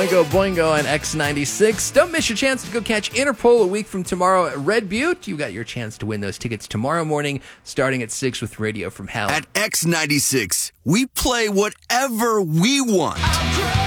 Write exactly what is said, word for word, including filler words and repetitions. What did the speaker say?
Oingo Boingo on X ninety-six. Don't miss your chance to go catch Interpol a week from tomorrow at Red Butte. You got your chance to win those tickets tomorrow morning, starting at six with Radio from Hell. At X ninety-six, we play whatever we want.